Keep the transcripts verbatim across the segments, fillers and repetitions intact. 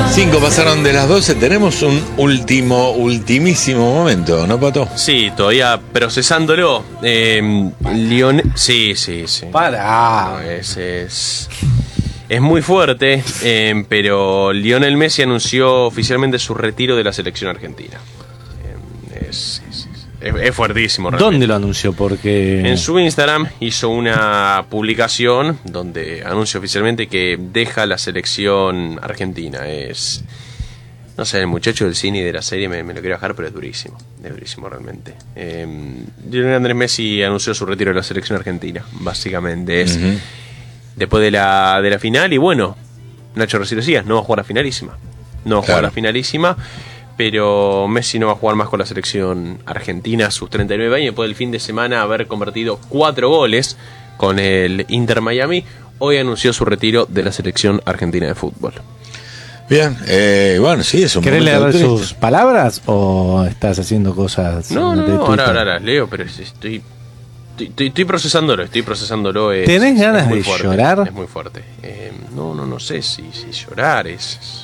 Cinco pasaron de las doce, tenemos un último, ultimísimo momento, ¿no, Pato? Sí, todavía procesándolo. Eh, Lionel... Sí, sí, sí. Para. No, es, es, es muy fuerte, eh, pero Lionel Messi anunció oficialmente su retiro de la selección argentina. Eh, es, es, es, es fuertísimo, realmente. ¿Dónde lo anunció? Porque... En su Instagram hizo una publicación donde anuncia oficialmente que deja la selección argentina. Es... No sé, el muchacho del cine y de la serie me, me lo quiero bajar, pero es durísimo. Es durísimo realmente. Eh, Lionel Andrés Messi anunció su retiro de la selección argentina, básicamente. Es uh-huh. después de la, de la final. Y bueno, Nacho recién decía, no va a jugar la finalísima. No va a jugar claro. la finalísima. Pero Messi no va a jugar más con la selección argentina a sus treinta y nueve años, después del fin de semana haber convertido cuatro goles con el Inter Miami. Hoy anunció su retiro de la selección argentina de fútbol. Bien, eh, bueno, sí, es un ¿Querés leer sus palabras o estás haciendo cosas? No, no, no ahora, ahora las leo, pero estoy, estoy, estoy procesándolo, estoy procesándolo. Es, ¿Tenés ganas es muy de fuerte, llorar? Es muy fuerte. Eh, no, no, no sé si, si llorar es...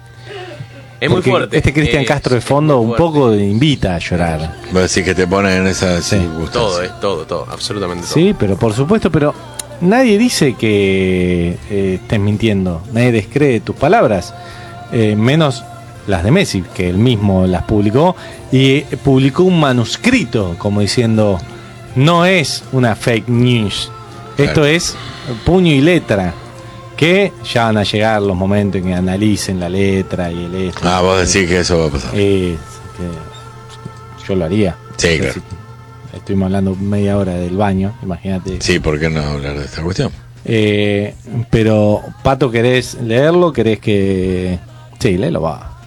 Es Porque muy fuerte. Este Cristian es, Castro de fondo un poco invita a llorar. Vos decís que te ponen en esa sí. circunstancia. Todo, es todo, todo, absolutamente todo. Sí, pero por supuesto, pero nadie dice que eh, estés mintiendo. Nadie descree tus palabras. Eh, menos las de Messi, que él mismo las publicó. Y publicó un manuscrito, como diciendo, no es una fake news. Esto claro. es puño y letra. Que ya van a llegar los momentos en que analicen la letra y el esto. Ah, vos decís que eso va a pasar. Eh, que yo lo haría. Sí, claro. Si estuvimos hablando media hora del baño, imagínate. Sí, ¿por qué no hablar de esta cuestión? Eh, pero, Pato, ¿querés leerlo? ¿Querés que...? Sí, léelo, va.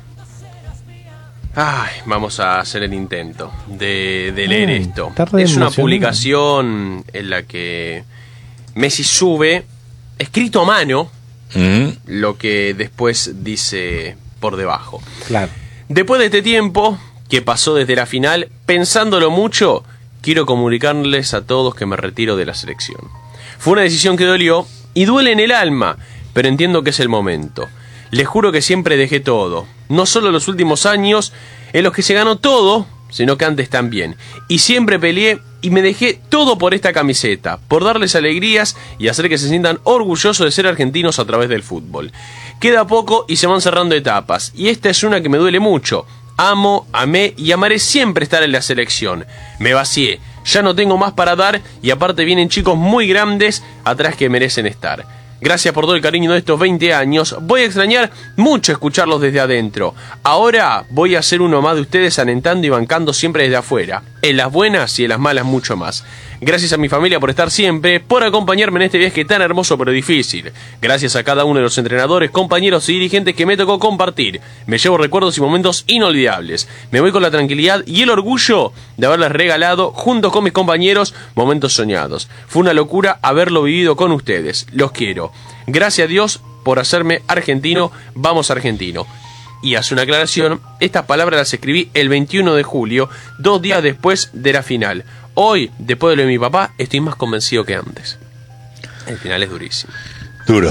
Ay, vamos a hacer el intento de, de leer Ay, esto. Está Es una publicación en la que Messi sube... escrito a mano, uh-huh. lo que después dice por debajo. Claro. Después de este tiempo que pasó desde la final, pensándolo mucho, quiero comunicarles a todos que me retiro de la selección. Fue una decisión que dolió y duele en el alma, pero entiendo que es el momento. Les juro que siempre dejé todo, no solo los últimos años en los que se ganó todo, sino que antes también. Y siempre peleé y me dejé todo por esta camiseta, por darles alegrías y hacer que se sientan orgullosos de ser argentinos a través del fútbol. Queda poco y se van cerrando etapas, y esta es una que me duele mucho. Amo, amé y amaré siempre estar en la selección. Me vacié, ya no tengo más para dar y aparte vienen chicos muy grandes atrás que merecen estar. Gracias por todo el cariño de estos veinte años. Voy a extrañar mucho escucharlos desde adentro. Ahora voy a ser uno más de ustedes alentando y bancando siempre desde afuera. En las buenas y en las malas mucho más. Gracias a mi familia por estar siempre, por acompañarme en este viaje tan hermoso pero difícil. Gracias a cada uno de los entrenadores, compañeros y dirigentes que me tocó compartir. Me llevo recuerdos y momentos inolvidables. Me voy con la tranquilidad y el orgullo de haberles regalado, juntos con mis compañeros, momentos soñados. Fue una locura haberlo vivido con ustedes. Los quiero. Gracias a Dios por hacerme argentino. Vamos argentino. Y hace una aclaración, estas palabras las escribí el veintiuno de julio, dos días después de la final. Hoy, después de lo de mi papá, estoy más convencido que antes. El final es durísimo. Duro.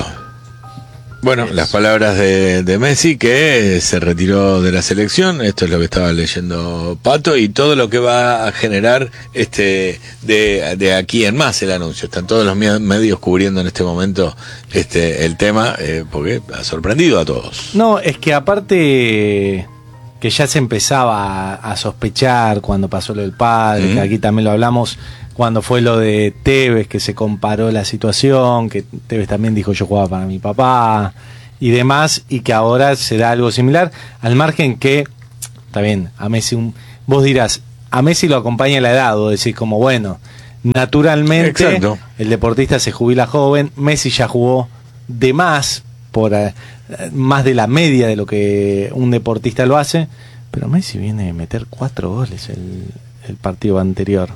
Bueno, es. Las palabras de, de Messi, que se retiró de la selección. Esto es lo que estaba leyendo Pato, y todo lo que va a generar este de, de aquí en más el anuncio. Están todos los medios cubriendo en este momento este el tema, eh, porque ha sorprendido a todos. No, es que aparte que ya se empezaba a, a sospechar cuando pasó lo del padre, mm. que aquí también lo hablamos, cuando fue lo de Tevez, que se comparó la situación, que Tevez también dijo yo jugaba para mi papá y demás, y que ahora se da algo similar, al margen que, está bien, a Messi, un, vos dirás, a Messi lo acompaña la edad, vos decís como, bueno, naturalmente Exacto. el deportista se jubila joven, Messi ya jugó de más, por uh, más de la media de lo que un deportista lo hace, pero Messi viene a meter cuatro goles el, el partido anterior.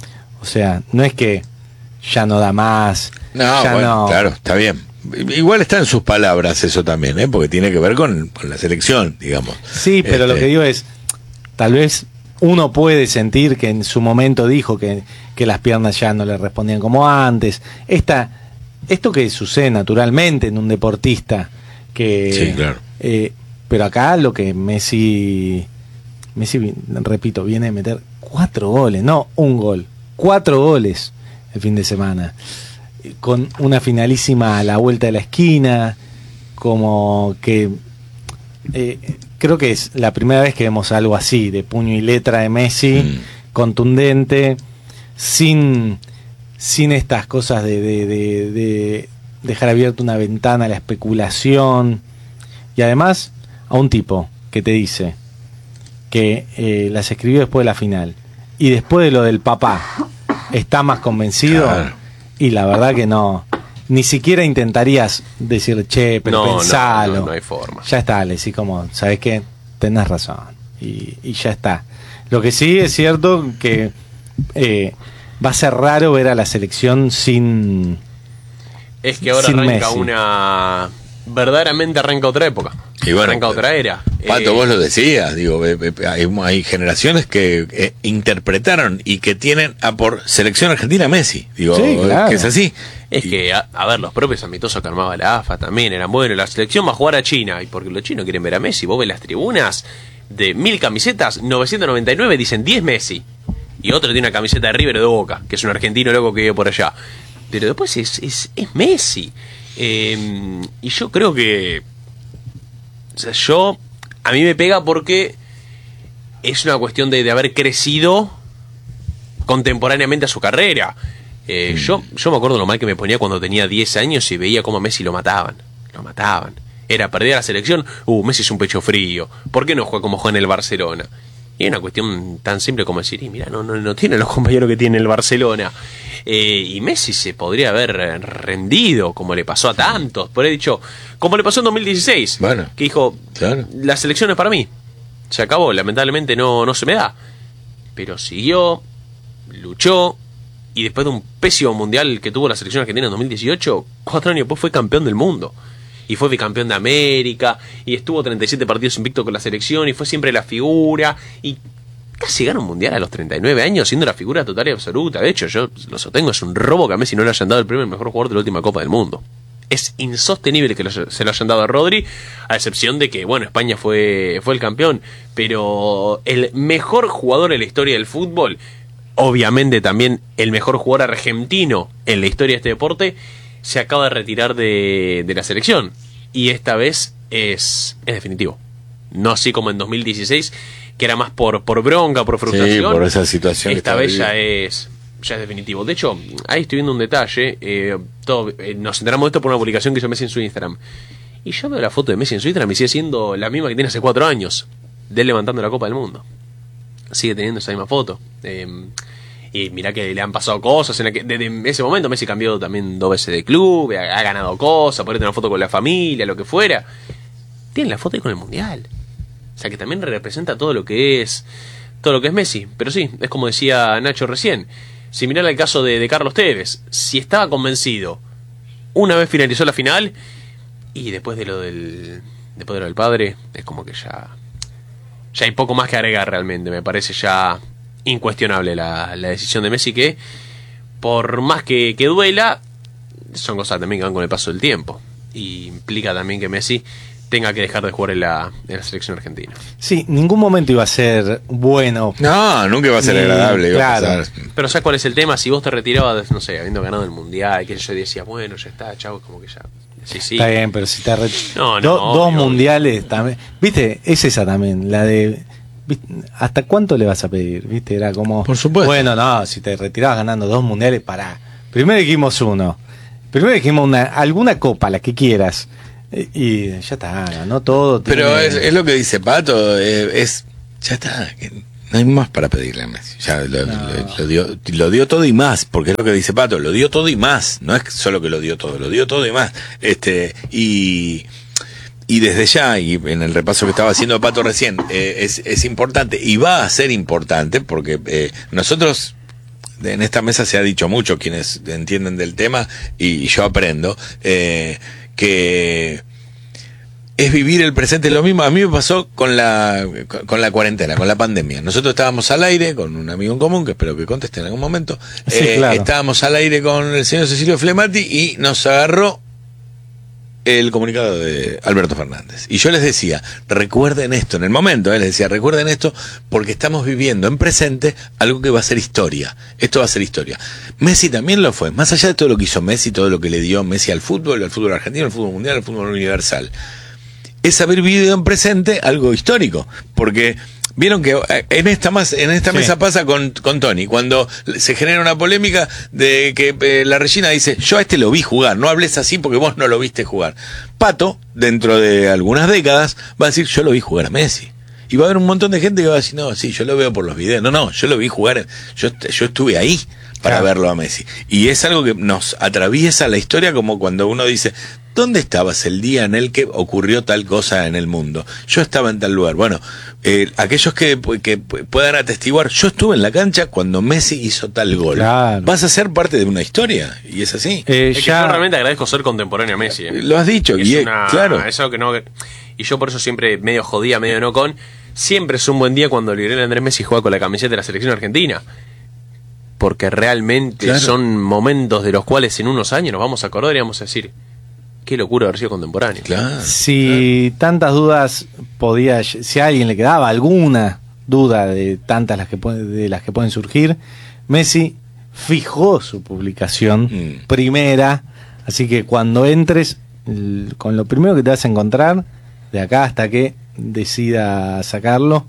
O sea, no es que ya no da más. No, ya bueno, no... claro, está bien. Igual está en sus palabras eso también, ¿eh? Porque tiene que ver con, con la selección, digamos. Sí, pero este... lo que digo es, tal vez uno puede sentir que en su momento dijo que, que las piernas ya no le respondían como antes. Esta, esto que sucede naturalmente en un deportista que... Sí, claro. Eh, Pero acá lo que Messi, Messi, repito, viene a meter cuatro goles, no un gol, cuatro goles el fin de semana, con una finalísima a la vuelta de la esquina, como que eh, creo que es la primera vez que vemos algo así, de puño y letra de Messi, mm. contundente, sin, sin estas cosas de, de, de, de dejar abierta una ventana a la especulación, y además a un tipo que te dice que eh, las escribió después de la final y después de lo del papá está más convencido, claro. Y la verdad que no, ni siquiera intentarías decir, che, pero no, pensalo, no, no, no hay forma. Ya está, le decís como, ¿sabes qué? Tenés razón y, y ya está. Lo que sí es cierto que eh, va a ser raro ver a la selección sin es que ahora arranca Messi. Una verdaderamente arranca otra época. Y bueno, arranca otra era. Pato, eh, vos lo decías, digo, hay, hay generaciones que eh, interpretaron y que tienen a por selección argentina Messi, digo, sí, claro. Que es así. Es y, que, a, a ver, los propios amistosos que armaba la A F A también eran buenos. La selección va a jugar a China, y porque los chinos quieren ver a Messi, vos ves las tribunas de mil camisetas, novecientos noventa y nueve dicen diez Messi, y otro tiene una camiseta de River de Boca, que es un argentino loco que vive por allá. Pero después es, es, es Messi. Eh, y yo creo que... O sea, yo... A mí me pega porque es una cuestión de, de haber crecido contemporáneamente a su carrera. Eh, mm. yo, yo me acuerdo lo mal que me ponía cuando tenía diez años y veía cómo a Messi lo mataban. Lo mataban. Era perder a la selección. Uh, Messi es un pecho frío. ¿Por qué no juega como juega en el Barcelona? Y es una cuestión tan simple como decir, y mira, no, no, no tiene los compañeros que tiene el Barcelona. Eh, y Messi se podría haber rendido, como le pasó a tantos. Por he dicho, como le pasó en dos mil dieciséis, bueno, que dijo, claro. La selección es para mí. Se acabó, lamentablemente no, no se me da. Pero siguió, luchó, y después de un pésimo mundial que tuvo la selección argentina en dos mil dieciocho, cuatro años después fue campeón del mundo. Y fue bicampeón de América, y estuvo treinta y siete partidos invicto con la selección, y fue siempre la figura, y casi gana un mundial a los treinta y nueve años, siendo la figura total y absoluta. De hecho, yo lo sostengo, es un robo que a Messi no le hayan dado el premio al mejor jugador de la última Copa del Mundo. Es insostenible que lo, se lo hayan dado a Rodri, a excepción de que, bueno, España fue, fue el campeón, pero el mejor jugador en la historia del fútbol, obviamente también el mejor jugador argentino en la historia de este deporte, se acaba de retirar de, de la selección. Y esta vez es, es definitivo. No así como en dos mil dieciséis, que era más por, por bronca, por frustración. Sí, por esa situación. Esta vez ya es, ya es definitivo. De hecho, ahí estoy viendo un detalle. Eh, todo, eh, nos enteramos de esto por una publicación que hizo Messi en su Instagram. Y yo veo la foto de Messi en su Instagram y sigue siendo la misma que tiene hace cuatro años. De él levantando la Copa del Mundo. Sigue teniendo esa misma foto. Eh, Y mirá que le han pasado cosas. En la que, desde ese momento Messi cambió también dos veces de club, ha, ha ganado cosas, por tener una foto con la familia, lo que fuera. Tiene la foto ahí con el Mundial. O sea que también representa todo lo que es todo lo que es Messi. Pero sí, es como decía Nacho recién. Similar al caso de, de Carlos Tevez. Si estaba convencido, una vez finalizó la final, y después de lo del después de lo del padre, es como que ya ya hay poco más que agregar realmente. Me parece ya incuestionable la, la decisión de Messi, que por más que, que duela, son cosas también que van con el paso del tiempo, y implica también que Messi tenga que dejar de jugar en la, en la selección argentina. Sí, ningún momento iba a ser bueno. No, nunca iba a ser ni, agradable. Iba claro. a pasar. Pero ¿sabes cuál es el tema? Si vos te retirabas, no sé, habiendo ganado el Mundial, que yo decía, bueno, ya está, chavo, como que ya... Sí, sí. Está bien, pero si te re... no, no, Do, obvio, dos obvio. mundiales también. ¿Viste? Es esa también, la de... ¿Hasta cuánto le vas a pedir? ¿Viste? Era como... Por supuesto. Bueno, no, si te retirabas ganando dos mundiales, pará. Primero dijimos uno. Primero dijimos una, alguna copa, la que quieras. Y, y ya está, ganó todo. Pero tiene... es, es lo que dice Pato, eh, es... Ya está, no hay más para pedirle a Messi. Ya lo, no. lo, lo, dio, lo dio todo y más, porque es lo que dice Pato, lo dio todo y más. No es solo que lo dio todo, lo dio todo y más. Este, y... Y desde ya, y en el repaso que estaba haciendo Pato recién, eh, es, es importante, y va a ser importante, porque eh, nosotros, en esta mesa se ha dicho mucho, quienes entienden del tema, y, y yo aprendo, eh, que es vivir el presente. Lo mismo a mí me pasó con la, con la cuarentena, con la pandemia. Nosotros estábamos al aire con un amigo en común, que espero que conteste en algún momento. Sí, eh, claro. Estábamos al aire con el señor Cecilio Flemati y nos agarró el comunicado de Alberto Fernández. Y yo les decía, recuerden esto, en el momento, eh, les decía, recuerden esto porque estamos viviendo en presente algo que va a ser historia. Esto va a ser historia. Messi también lo fue, más allá de todo lo que hizo Messi, todo lo que le dio Messi al fútbol, al fútbol argentino, al fútbol mundial, al fútbol universal. Es haber vivido en presente algo histórico, porque vieron que en esta más en esta sí. mesa pasa con, con Tony, cuando se genera una polémica de que eh, la Regina dice, yo a este lo vi jugar, no hables así porque vos no lo viste jugar. Pato, dentro de algunas décadas, va a decir, yo lo vi jugar a Messi. Y va a haber un montón de gente que va a decir, no, sí, yo lo veo por los videos. No, no, yo lo vi jugar, yo, yo estuve ahí para claro. verlo a Messi. Y es algo que nos atraviesa la historia, como cuando uno dice, ¿dónde estabas el día en el que ocurrió tal cosa en el mundo? Yo estaba en tal lugar. Bueno, eh, aquellos que, que puedan atestiguar, yo estuve en la cancha cuando Messi hizo tal gol. Claro. Vas a ser parte de una historia, y es así. Eh, es ya... que yo realmente agradezco ser contemporáneo a Messi. ¿eh? Lo has dicho, es y una... claro. Es algo que no... Y yo por eso siempre medio jodía, medio no con... Siempre es un buen día cuando Lionel Andrés Messi juega con la camiseta de la selección argentina. Porque realmente claro. son momentos de los cuales en unos años nos vamos a acordar y vamos a decir, qué locura haber sido contemporáneo. Claro, si claro. tantas dudas podía, si a alguien le quedaba alguna duda de tantas las que de las que pueden surgir, Messi fijó su publicación mm. primera, así que cuando entres, con lo primero que te vas a encontrar, de acá hasta que decida sacarlo,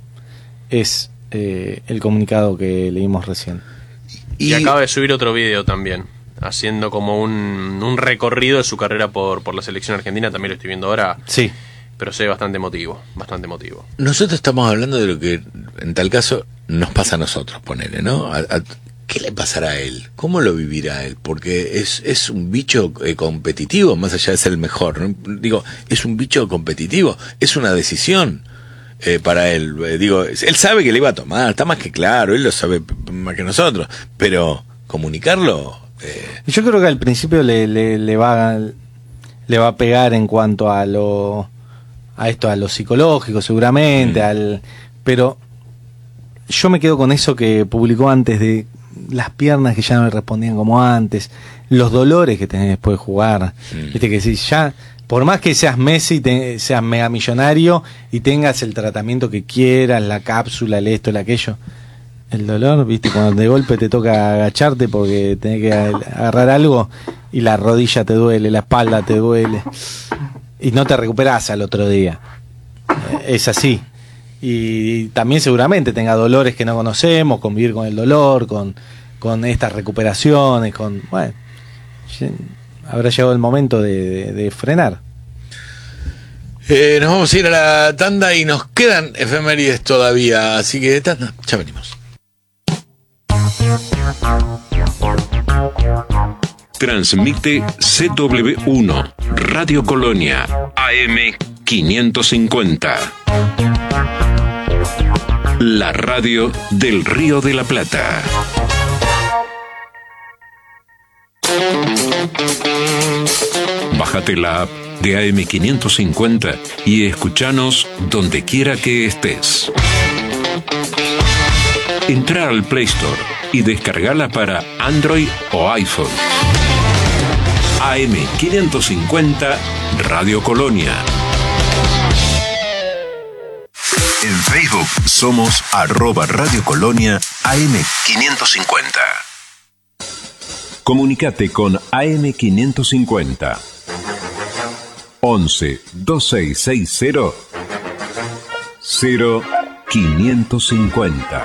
es eh, el comunicado que leímos recién. Y, y acaba de subir otro video también, haciendo como un, un recorrido de su carrera por, por la selección argentina, también lo estoy viendo ahora. Sí. Pero se ve bastante emotivo, bastante emotivo. Nosotros estamos hablando de lo que, en tal caso, nos pasa a nosotros, ponele, ¿no? A, a, ¿Qué le pasará a él? ¿Cómo lo vivirá él? Porque es, es un bicho eh, competitivo, más allá de ser el mejor, ¿no? Digo, es un bicho competitivo, es una decisión eh, para él. Eh, digo, él sabe que le iba a tomar, está más que claro, él lo sabe más que nosotros, pero comunicarlo... Eh... Yo creo que al principio le, le, le, va, le va a pegar en cuanto a lo... a esto, a lo psicológico seguramente, mm. al pero yo me quedo con eso que publicó antes de las piernas que ya no le respondían como antes, los dolores que tenés después de jugar, mm. viste que si ya, por más que seas Messi, te, seas mega millonario y tengas el tratamiento que quieras, la cápsula, el esto, el aquello, el dolor, viste, cuando de golpe te toca agacharte porque tenés que agarrar algo y la rodilla te duele, la espalda te duele y no te recuperás al otro día. Es así. Y también seguramente tenga dolores que no conocemos, convivir con el dolor, con, con estas recuperaciones, con bueno, habrá llegado el momento de, de, de frenar. Eh, nos vamos a ir a la tanda y nos quedan efemérides todavía, así que tanda, ya venimos. Transmite C W uno, Radio Colonia, A M quinientos cincuenta. La radio del Río de la Plata. Bájate la app de A M quinientos cincuenta y escuchanos donde quiera que estés. Entra al Play Store y descargala para Android o iPhone. A M quinientos cincuenta Radio Colonia. En Facebook somos arroba Radio Colonia A M quinientos cincuenta. Comunicate con A M quinientos cincuenta. once, veintiséis sesenta, cero quinientos cincuenta.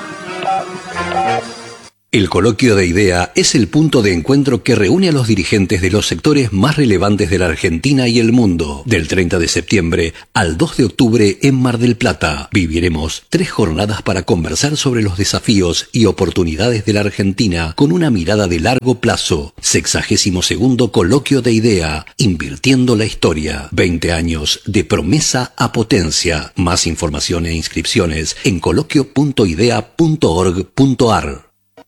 El Coloquio de Idea es el punto de encuentro que reúne a los dirigentes de los sectores más relevantes de la Argentina y el mundo. Del treinta de septiembre al dos de octubre en Mar del Plata, viviremos tres jornadas para conversar sobre los desafíos y oportunidades de la Argentina con una mirada de largo plazo. Sexagésimo segundo Coloquio de Idea, invirtiendo la historia. veinte años de promesa a potencia. Más información e inscripciones en coloquio punto idea punto org punto ar.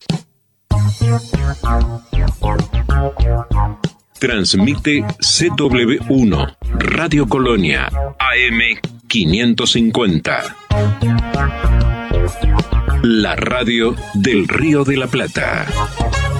Transmite C W uno, Radio Colonia, A M quinientos cincuenta. La radio del Río de la Plata.